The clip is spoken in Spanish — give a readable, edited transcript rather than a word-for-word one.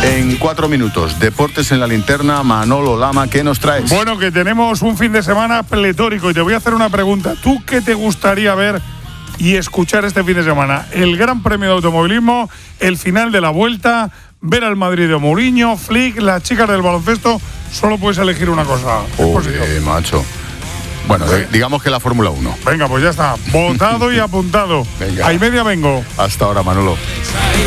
En 4 minutos, Deportes en la Linterna, Manolo Lama, ¿qué nos traes? Bueno, que tenemos un fin de semana pletórico y te voy a hacer una pregunta. ¿Tú qué te gustaría ver y escuchar este fin de semana? ¿El Gran Premio de Automovilismo, el final de la Vuelta, ver al Madrid de Mourinho, Flick, las chicas del baloncesto? Solo puedes elegir una cosa. Macho. Bueno, digamos que la Fórmula 1. Venga, pues ya está. Votado y apuntado. Venga. A y media vengo. Hasta ahora, Manolo.